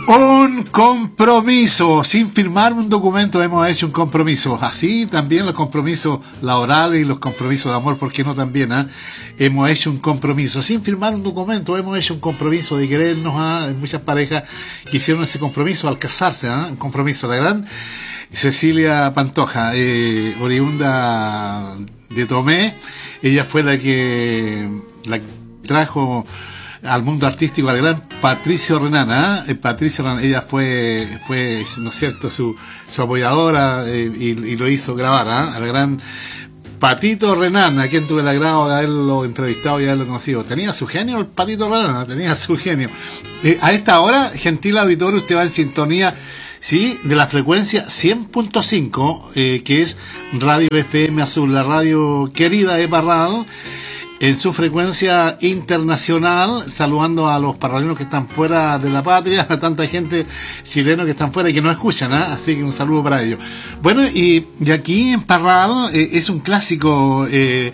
Un compromiso, sin firmar un documento hemos hecho un compromiso. Así también los compromisos laborales y los compromisos de amor, ¿por qué no también? Hemos hecho un compromiso, sin firmar un documento, hemos hecho un compromiso de querernos. Muchas parejas que hicieron ese compromiso al casarse, un compromiso. La gran Cecilia Pantoja, oriunda de Tomé, ella fue la que trajo al mundo artístico al gran Patricio Renana. Patricio Renana, ella fue, ¿no es cierto?, su apoyadora, y lo hizo grabar, al gran Patito Renana, a quien tuve el agrado de haberlo entrevistado y haberlo conocido. Tenía su genio el Patito Renana, tenía su genio. A esta hora, gentil auditorio, usted va en sintonía, sí, de la frecuencia 100.5, que es Radio FM Azul, la radio querida de Parral, en su frecuencia internacional, saludando a los parralinos que están fuera de la patria, a tanta gente chilena que están fuera y que no escuchan, así que un saludo para ellos. Bueno, y aquí en Parral es un clásico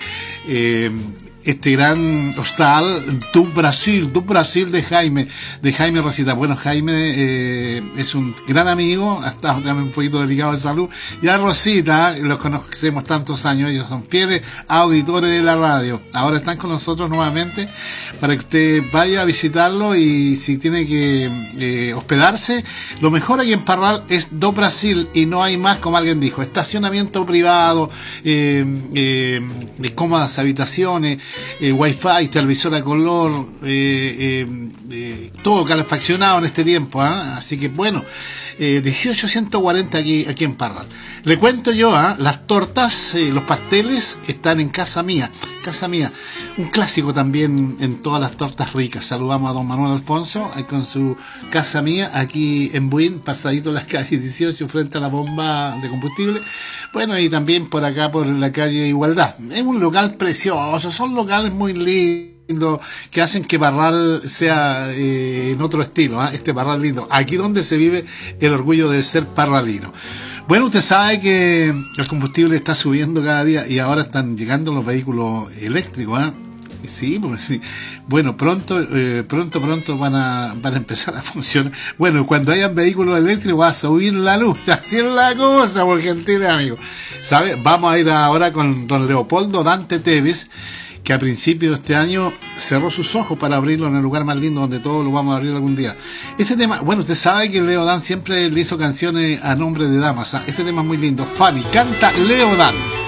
este gran hostal, Tu Brasil de Jaime Rosita. Bueno, Jaime es un gran amigo, ha estado también un poquito delicado de salud, y a Rosita los conocemos tantos años, ellos son fieles auditores de la radio. Ahora están con nosotros nuevamente para que usted vaya a visitarlo, y si tiene que hospedarse, lo mejor aquí en Parral es Do Brasil, y no hay más, como alguien dijo, estacionamiento privado, cómodas habitaciones, wifi, televisor a color, todo calefaccionado en este tiempo, así que bueno, 1840 aquí en Parral. Le cuento yo, las tortas, los pasteles están en Casa Mía, un clásico también en todas las tortas ricas. Saludamos a don Manuel Alfonso con su Casa Mía aquí en Buin, pasadito las calles 18 frente a la bomba de combustible. Bueno, y también por acá por la calle Igualdad. Es un local precioso, son locales muy lindos que hacen que Parral sea en otro estilo, este Parral lindo, aquí donde se vive el orgullo de ser parralino. Bueno, usted sabe que el combustible está subiendo cada día y ahora están llegando los vehículos eléctricos, Sí, pues sí. Bueno, pronto van a empezar a funcionar. Bueno, cuando hayan vehículos eléctricos va a subir la luz. Así es la cosa, por gentiles amigos. ¿Sabe? Vamos a ir ahora con don Leopoldo Dante Tevez, que a principios de este año cerró sus ojos para abrirlo en el lugar más lindo donde todos lo vamos a abrir algún día. Este tema, bueno, usted sabe que Leo Dan siempre le hizo canciones a nombre de damas. Este tema es muy lindo. Fanny, canta Leo Dan.